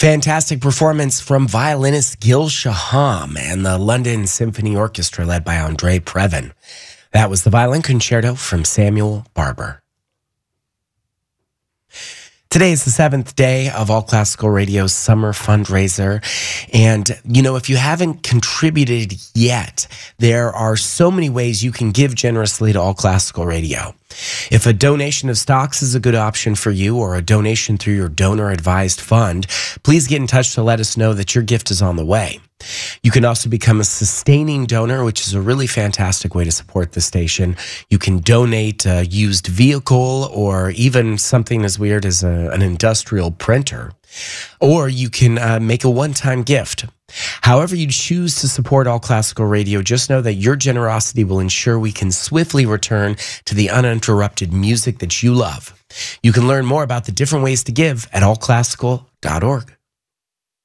Fantastic performance from violinist Gil Shaham and the London Symphony Orchestra led by Andre Previn. That was the violin concerto from Samuel Barber. Today is the 7th day of All Classical Radio's summer fundraiser. And, if you haven't contributed yet, there are so many ways you can give generously to All Classical Radio. If a donation of stocks is a good option for you, or a donation through your donor-advised fund, please get in touch to let us know that your gift is on the way. You can also become a sustaining donor, which is a really fantastic way to support the station. You can donate a used vehicle or even something as weird as an industrial printer. Or you can make a one-time gift. However you choose to support All Classical Radio, just know that your generosity will ensure we can swiftly return to the uninterrupted music that you love. You can learn more about the different ways to give at allclassical.org.